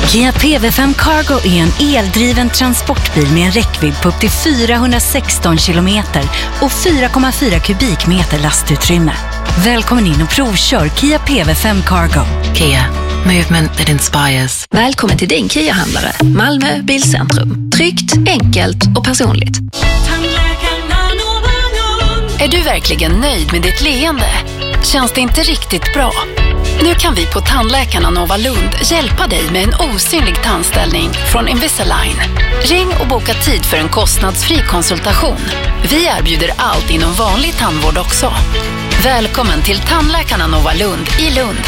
Kia PV5 Cargo är en eldriven transportbil med en räckvidd på upp till 416 kilometer och 4,4 kubikmeter lastutrymme. Välkommen in och provkör Kia PV5 Cargo. Kia, movement that inspires. Välkommen till din Kia-handlare, Malmö Bilcentrum. Tryggt, enkelt och personligt. Är du verkligen nöjd med ditt leende? Känns det inte riktigt bra? Nu kan vi på Tandläkarna Nova Lund hjälpa dig med en osynlig tandställning från Invisalign. Ring och boka tid för en kostnadsfri konsultation. Vi erbjuder allt inom vanlig tandvård också. Välkommen till Tandläkarna Nova Lund i Lund.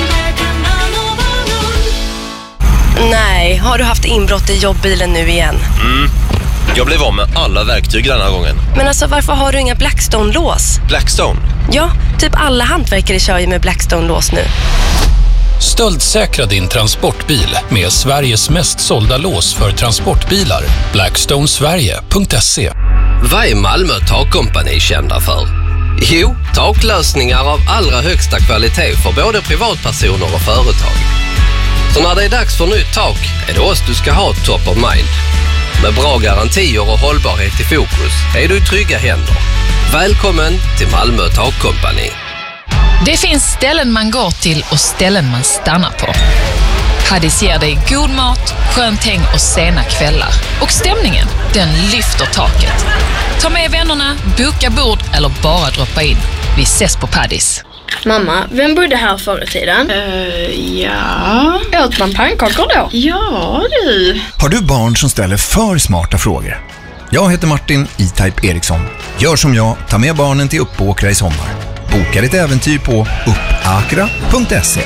Nej, har du haft inbrott i jobbbilen nu igen? Jag blev av med alla verktyg den här gången. Men alltså, varför har du inga Blackstone-lås? Blackstone? Ja, typ alla hantverkare kör ju med Blackstone-lås nu. Stöldsäkra din transportbil med Sveriges mest sålda lås för transportbilar. Blackstonesverige.se. Vad är Malmö takkompani kända för? Jo, taklösningar av allra högsta kvalitet för både privatpersoner och företag. Så när det är dags för nytt tak är det oss du ska ha top of mind. Med bra garantier och hållbarhet i fokus är du i trygga händer. Välkommen till Malmö takkompani. Det finns ställen man går till och ställen man stannar på. Paddis ger dig god mat, skönt häng och sena kvällar. Och stämningen, den lyfter taket. Ta med vännerna, boka bord eller bara droppa in. Vi ses på Paddis. Mamma, vem bodde här förr i tiden? Ja. Åt man pannkakor då? Ja, du. Har du barn som ställer för smarta frågor? Jag heter Martin E-Type Eriksson. Gör som jag, ta med barnen till Uppåkra i sommar. Boka ditt äventyr på uppakra.se.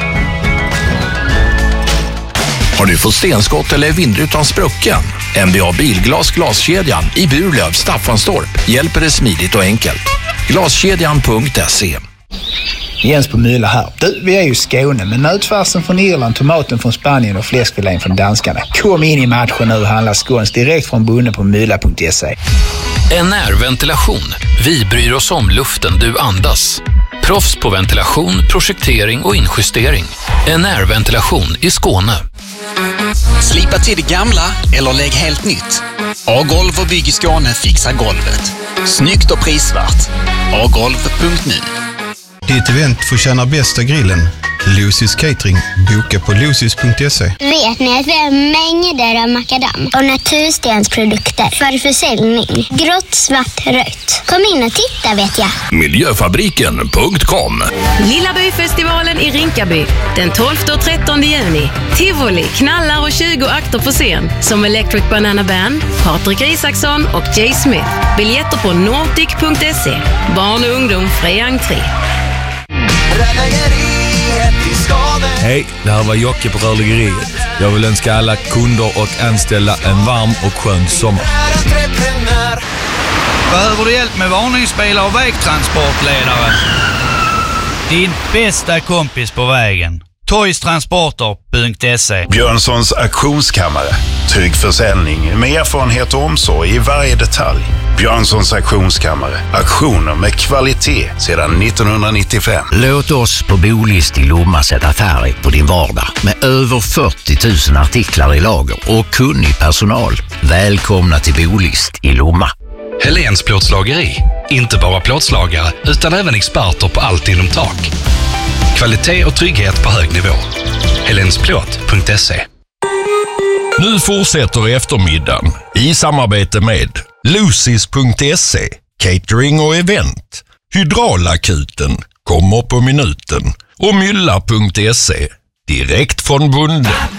Har du fått stenskott eller vindrutan sprucken? MBA Bilglas glaskedjan i Burlöv, Staffanstorp hjälper dig smidigt och enkelt. Glaskedjan.se. Jens på Mylla här. Du, vi är ju i Skåne, men nötfärsen från Irland, tomaten från Spanien och fläskfilén från danskarna. Kom in i matchen nu och handla skåns direkt från bonden på mylla.se. NR-ventilation. Vi bryr oss om luften du andas. Proffs på ventilation, projektering och injustering. NR-ventilation i Skåne. Slipa till det gamla eller lägg helt nytt. A-golv och bygg i Skåne fixar golvet. Snyggt och prisvärt. agolv.nu. Ditt event får tjäna bästa grillen. Lucy's Catering. Boka på lucys.se. Vet ni att vi har mängder av makadam och naturstensprodukter för försäljning? Grått, svart, rött. Kom in och titta, vet jag. Miljöfabriken.com. Lilla Byfestivalen i Rinkaby. Den 12 och 13 juni. Tivoli, knallar och 20 akter på scen. Som Electric Banana Band, Patrik Isaksson och Jay Smith. Biljetter på nordic.se. Barn och ungdom fri entré. Hej, det här var Jocke på Rörläggeriet. Jag vill önska alla kunder och anställda en varm och skön sommar. Behöver du hjälp med varningsbilar och vägtransportledare? Din bästa kompis på vägen. Toystransporter.se. Björnssons auktionskammare. Trygg försäljning med erfarenhet och omsorg i varje detalj. Björnssons auktionskammare. Auktioner med kvalitet sedan 1995. Låt oss på Bolist i Lomma sätta färg på din vardag. Med över 40 000 artiklar i lager och kunnig personal. Välkomna till Bolist i Lomma. Helens plåtslageri. Inte bara plåtslagare utan även experter på allt inom tak. Kvalitet och trygghet på hög nivå. helensplåt.se. Nu fortsätter eftermiddagen i samarbete med Lucys.se, catering och event. Hydraulakuten kommer på minuten och Mylla.se, direkt från bonden.